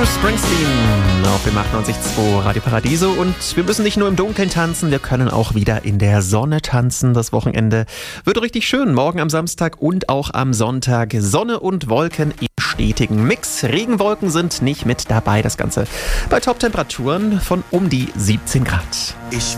Bruce Springsteen auf dem 98.2 Radio Paradiso. Und wir müssen nicht nur im Dunkeln tanzen, wir können auch wieder in der Sonne tanzen. Das Wochenende wird richtig schön. Morgen am Samstag und auch am Sonntag. Sonne und Wolken im stetigen Mix. Regenwolken sind nicht mit dabei. Das Ganze bei Top-Temperaturen von um die 17 Grad.